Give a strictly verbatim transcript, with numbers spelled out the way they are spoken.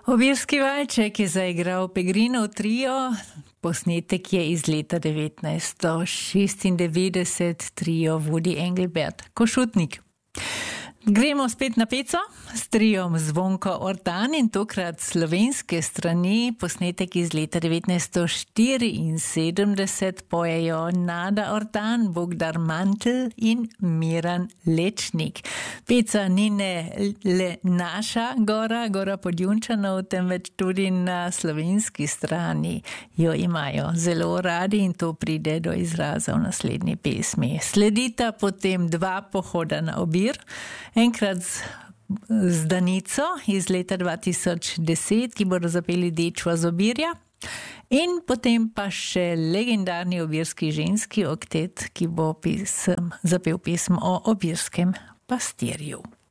Obirski valček je zaigral Pegrinov trio, posnetek je iz leta devetnajststo šestindevetdeset, trio vodi Engelbert Košutnik. Gremo spet na peco s triom Zvonko Ortan in tokrat slovenske strani, posnetek iz leta devetnajststo štiriinsedemdeset, pojejo Nada Ortan, Bogdar Mantl in Miran Lečnik. Peca ni ne le naša gora, gora Podjunčanov, temveč tudi na slovenski strani jo imajo zelo radi in to pride do izraza v naslednji pesmi. Sledita potem dva pohoda na Obir, enkrat z, z Danico iz leta dva tisoč deset, ki bodo zapeli Dečva z Obirja, in potem pa še legendarni obirski ženski oktet, ki bo pisem, zapel pesem o obirskem pastirju.